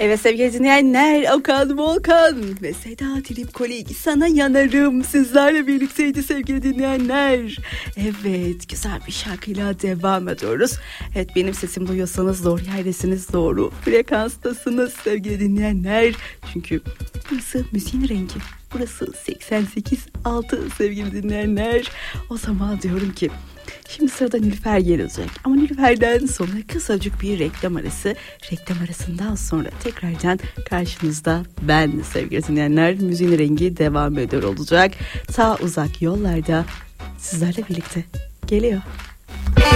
Evet sevgili dinleyenler, Okan Volkan ve Seda Tripkolik sana yanarım sizlerle birlikteydi sevgili dinleyenler. Evet, güzel bir şarkıyla devam ediyoruz. Evet, benim sesimi duyuyorsanız doğru yerdesiniz, doğru frekanstasınız sevgili dinleyenler. Çünkü burası müziğin rengi. Burası 88.6 sevgili dinleyenler. O zaman diyorum ki şimdi sırada Nilüfer gelecek. Ama Nilüfer'den sonra kısacık bir reklam arası. Reklam arasından sonra tekrardan karşınızda ben sevgili dinleyenler. Müziğin rengi devam ediyor olacak. Ta uzak yollarda sizlerle birlikte geliyor.